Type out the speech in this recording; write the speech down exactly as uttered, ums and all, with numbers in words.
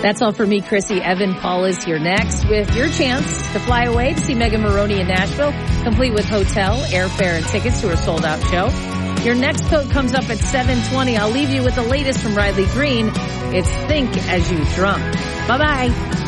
That's all for me, Chrissy. Evan Paul is here next with your chance to fly away to see Megan Maroney in Nashville, complete with hotel, airfare, and tickets to her sold-out show. Your next code comes up at seven twenty. I'll leave you with the latest from Riley Green. It's Think As You Drunk. Bye-bye.